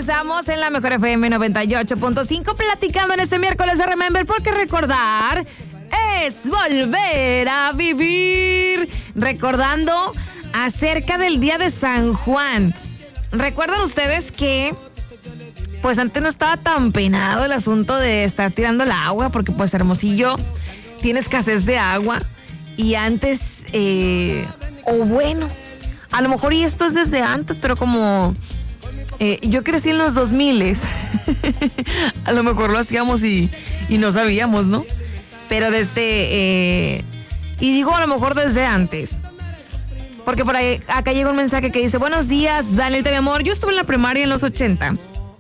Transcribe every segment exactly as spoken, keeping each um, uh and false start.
regresamos en la Mejor F M noventa y ocho punto cinco platicando en este miércoles de Remember, porque recordar es volver a vivir. Recordando acerca del día de San Juan. ¿Recuerdan ustedes que pues antes no estaba tan penado el asunto de estar tirando el agua? Porque pues Hermosillo tiene escasez de agua. Y antes, eh, o bueno, a lo mejor y esto es desde antes, pero como eh, yo crecí en los dos miles, a lo mejor lo hacíamos y, y no sabíamos, ¿no? Pero desde, eh, y digo a lo mejor desde antes, porque por ahí, acá llega un mensaje que dice: buenos días, Daniel, mi amor, yo estuve en la primaria en los ochenta,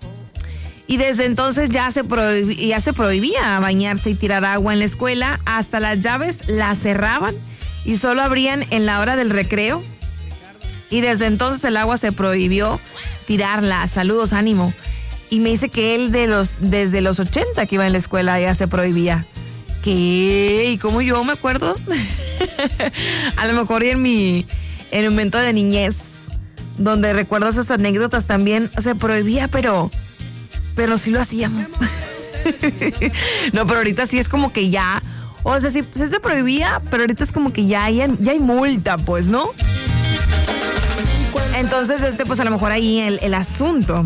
y desde entonces ya se, prohibía, ya se prohibía bañarse y tirar agua en la escuela, hasta las llaves las cerraban y solo abrían en la hora del recreo, y desde entonces el agua se prohibió tirarla. Saludos, ánimo. Y me dice que él de los, desde los ochenta que iba en la escuela ya se prohibía. ¿Qué? ¿Y cómo yo me acuerdo? A lo mejor y en mi, en un momento de niñez, donde recuerdo esas anécdotas, también se prohibía, pero, pero sí lo hacíamos. No, pero ahorita sí es como que ya, o sea, sí, sí se prohibía, pero ahorita es como que ya hay, ya hay multa, pues, ¿no? Entonces, este, pues a lo mejor ahí el, el asunto.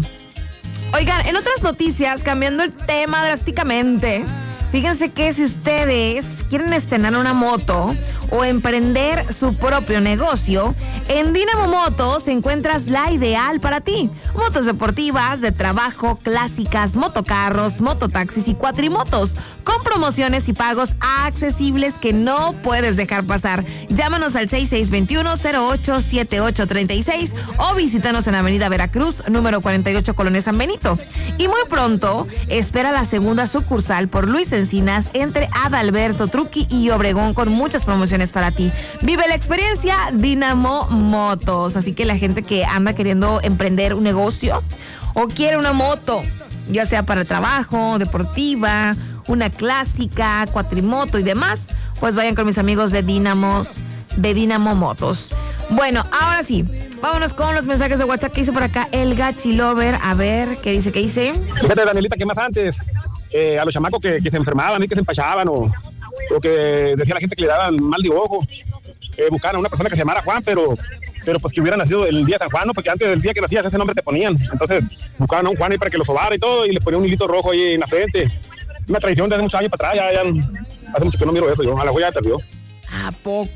Oigan, en otras noticias, cambiando el tema drásticamente, fíjense que si ustedes quieren estrenar una moto o emprender su propio negocio, en Dynamo Motos encuentras la ideal para ti. Motos deportivas, de trabajo, clásicas, motocarros, mototaxis y cuatrimotos, con promociones y pagos accesibles que no puedes dejar pasar. Llámanos al seis seis dos uno, cero ocho siete ocho tres seis o visítanos en Avenida Veracruz, número cuarenta y ocho, Colonia San Benito. Y muy pronto espera la segunda sucursal por Luis Encinas, entre Adalberto Truqui y Obregón, con muchas promociones para ti. Vive la experiencia Dynamo Motos. Así que la gente que anda queriendo emprender un negocio o quiere una moto, ya sea para el trabajo, deportiva, una clásica, cuatrimoto y demás, pues vayan con mis amigos de Dynamos, de Dynamo Motos. Bueno, ahora sí, vámonos con los mensajes de WhatsApp que hizo por acá el Gachi Lover. A ver, ¿qué dice? ¿Qué dice? Fíjate, Danielita, que más antes eh, a los chamacos que, que se enfermaban y que se empachaban, o, o que decía la gente que le daban mal de ojo, eh, buscaban a una persona que se llamara Juan, pero, pero pues que hubiera nacido el día de San Juan, ¿no? Porque antes del día que nacías ese nombre te ponían. Entonces buscaban a un Juan ahí para que lo sobara y todo, y le ponían un hilito rojo ahí en la frente. Una tradición de hace muchos años para atrás, ya, ya hace mucho que no miro eso yo, a la joya ya perdió. ¿A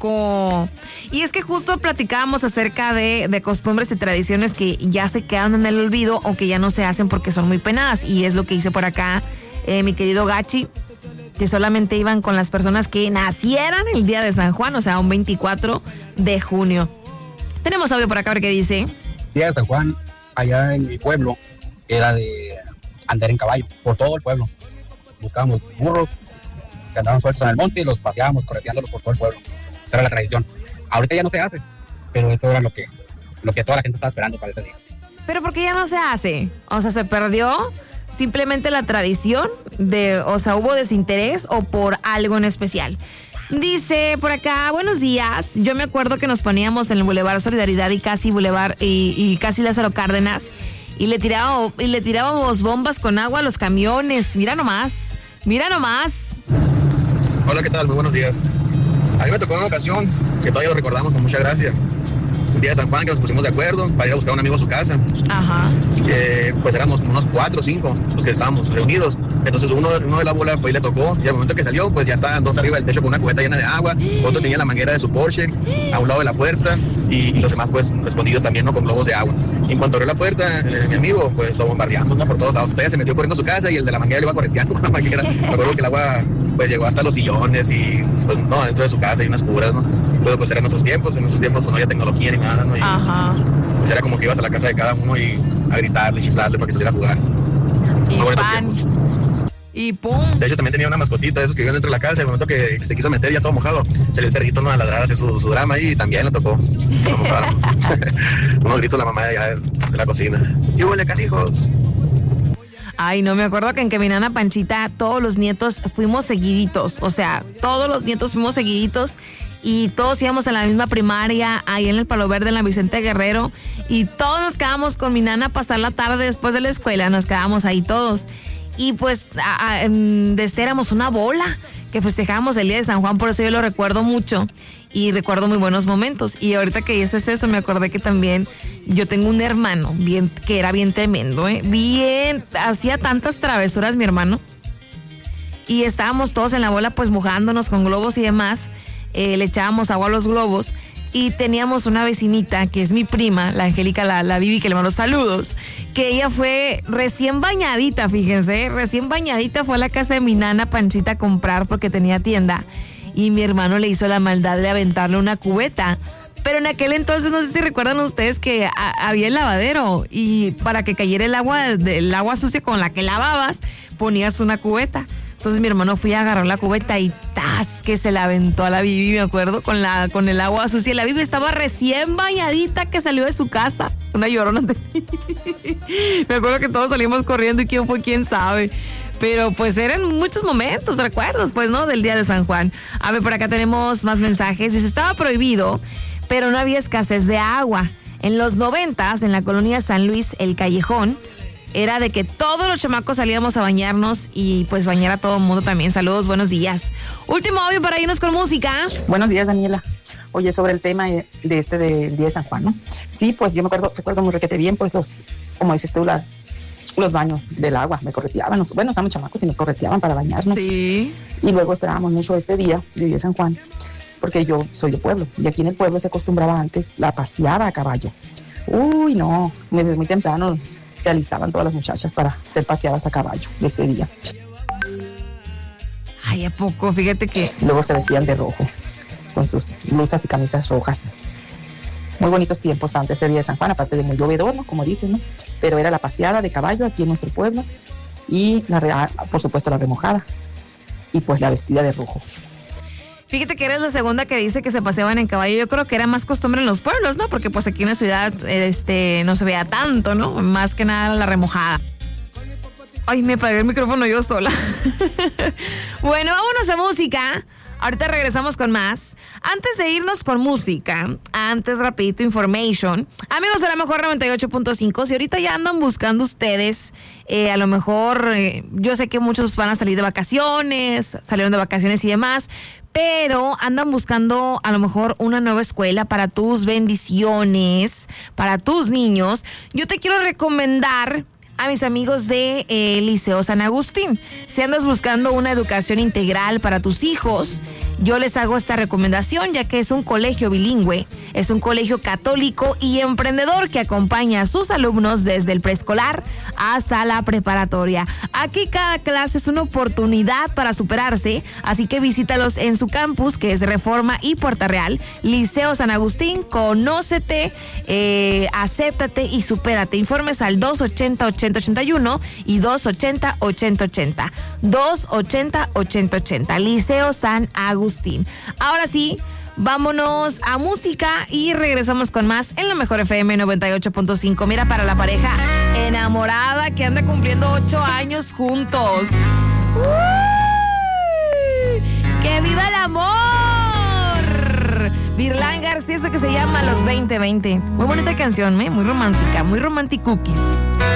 poco? Y es que justo platicábamos acerca de, de costumbres y tradiciones que ya se quedan en el olvido o que ya no se hacen porque son muy penadas. Y es lo que hice por acá eh, mi querido Gachi, que solamente iban con las personas que nacieran el día de San Juan, o sea, un veinticuatro de junio. Tenemos audio por acá, a ver qué dice. El día de San Juan, allá en mi pueblo, era de andar en caballo por todo el pueblo. Buscábamos burros que andaban sueltos en el monte y los paseábamos correteándolos por todo el pueblo. Esa era la tradición. Ahorita ya no se hace, pero eso era lo que, lo que toda la gente estaba esperando para ese día. ¿Pero por qué ya no se hace? O sea, ¿se perdió simplemente la tradición? de, O sea, ¿hubo desinterés o por algo en especial? Dice por acá, buenos días. Yo me acuerdo que nos poníamos en el Boulevard Solidaridad y casi Boulevard y, y casi Lázaro Cárdenas y le, tiraba, y le tirábamos bombas con agua a los camiones. Mira nomás, mira nomás. Hola, ¿qué tal? Muy buenos días. A mí me tocó una ocasión que todavía lo recordamos con mucha gracia. Un día de San Juan que nos pusimos de acuerdo para ir a buscar a un amigo a su casa. Ajá. Eh, pues éramos unos cuatro o cinco los que estábamos reunidos. Entonces uno, uno de la bola fue y le tocó. Y al momento que salió, pues ya estaban dos arriba del techo con una cubeta llena de agua. Otro tenía la manguera de su Porsche a un lado de la puerta. Y, y los demás, pues, escondidos también, ¿no? Con globos de agua. Y en cuanto abrió la puerta, eh, mi amigo, pues, lo bombardeamos, ¿no? Por todos lados. Usted se metió corriendo a su casa y el de la manguera le iba correteando con la manguera. Me acuerdo que el agua, pues, llegó hasta los sillones y, pues, no, dentro de su casa hay unas curas, ¿no? Pero, pues, eran otros tiempos. En esos tiempos, pues, no había tecnología ni nada, ¿no? Y, Ajá. Pues, era como que ibas a la casa de cada uno y a gritarle, chiflarle para que saliera a jugar. Y pan. Y pum. De hecho, también tenía una mascotita de esos que vivían dentro de la casa. Y el momento que, que se quiso meter ya todo mojado, salió el perrito, ¿no? A ladrar, a hacer su, su drama y también le tocó. Unos gritos la mamá de allá de, de la cocina. ¡Y huele, canijos! Ay, no, me acuerdo que en que mi nana Panchita, todos los nietos fuimos seguiditos. O sea, todos los nietos fuimos seguiditos. y todos íbamos a la misma primaria, ahí en el Palo Verde, en la Vicente Guerrero, y todos nos quedábamos con mi nana a pasar la tarde después de la escuela, nos quedábamos ahí todos. Y pues a, a, desde éramos una bola que festejábamos el día de San Juan, por eso yo lo recuerdo mucho y recuerdo muy buenos momentos. Y ahorita que dices eso, me acordé que también yo tengo un hermano bien, que era bien tremendo, ¿eh? Bien, hacía tantas travesuras mi hermano. Y estábamos todos en la bola pues mojándonos con globos y demás, eh, le echábamos agua a los globos. Y teníamos una vecinita, que es mi prima, la Angélica, la, la Vivi, que le mando saludos, que ella fue recién bañadita, fíjense, recién bañadita fue a la casa de mi nana Panchita a comprar porque tenía tienda. Y mi hermano le hizo la maldad de aventarle una cubeta. Pero en aquel entonces, no sé si recuerdan ustedes que a, había el lavadero y para que cayera el agua, el agua sucia con la que lavabas, ponías una cubeta. Entonces mi hermano fue a agarrar la cubeta y ¡tas! Que se la aventó a la Bibi, me acuerdo, con la con el agua sucia. La Bibi estaba recién bañadita que salió de su casa. Una llorona. Me acuerdo que todos salimos corriendo y quién fue, quién sabe. Pero pues eran muchos momentos, recuerdos, pues, ¿no? Del día de San Juan. A ver, por acá tenemos más mensajes. Dice, estaba prohibido, pero no había escasez de agua. En los noventas, en la colonia San Luis, El Callejón, era de que todos los chamacos salíamos a bañarnos y pues bañar a todo el mundo también. Saludos, buenos días. Último audio para irnos con música. Buenos días, Daniela. Oye, sobre el tema de este del día de San Juan, ¿no? Sí, pues yo me acuerdo, recuerdo muy requete bien, pues los, como dices tú, la, los baños del agua, me correteaban. Nos, bueno, estábamos chamacos y nos correteaban para bañarnos. Sí. Y luego esperábamos mucho este día, el día de San Juan, porque yo soy de pueblo. Y aquí en el pueblo se acostumbraba antes la paseada a caballo. Uy, no, desde muy temprano se alistaban todas las muchachas para ser paseadas a caballo de este día. Ay, ¿a poco? Fíjate que... Luego se vestían de rojo, con sus blusas y camisas rojas. Muy bonitos tiempos antes del día de San Juan, aparte de muy llovedor, ¿no? Como dicen, ¿no? Pero era la paseada de caballo aquí en nuestro pueblo y, la, por supuesto, la remojada y pues la vestida de rojo. Fíjate que eres la segunda que dice que se paseaban en caballo. Yo creo que era más costumbre en los pueblos, ¿no? Porque pues aquí en la ciudad este, no se veía tanto, ¿no? Más que nada la remojada. Ay, me apagué el micrófono yo sola. Bueno, vámonos a música. Ahorita regresamos con más. Antes de irnos con música, antes rapidito information. Amigos de la Mejor noventa y ocho punto cinco, si ahorita ya andan buscando ustedes, eh, a lo mejor, eh, yo sé que muchos van a salir de vacaciones, salieron de vacaciones y demás, pero andan buscando a lo mejor una nueva escuela para tus bendiciones, para tus niños. Yo te quiero recomendar a mis amigos de eh, Liceo San Agustín. Si andas buscando una educación integral para tus hijos, yo les hago esta recomendación, ya que es un colegio bilingüe, es un colegio católico y emprendedor que acompaña a sus alumnos desde el preescolar hasta la preparatoria. Aquí cada clase es una oportunidad para superarse, así que visítalos en su campus, que es Reforma y Puerta Real. Liceo San Agustín, conócete, eh, acéptate y supérate. Informes al dos ochenta ochenta ochenta y uno y dos ochenta ochenta ochenta. dos ochenta ochenta ochenta. Liceo San Agustín. Ahora sí, vámonos a música y regresamos con más en la Mejor F M noventa y ocho punto cinco. Mira, para la pareja enamorada que anda cumpliendo ocho años juntos. ¡Uy! ¡Que viva el amor! Virlán García, eso que se llama Los veinte veinte. Muy bonita canción, ¿eh? Muy romántica, muy romantic cookies.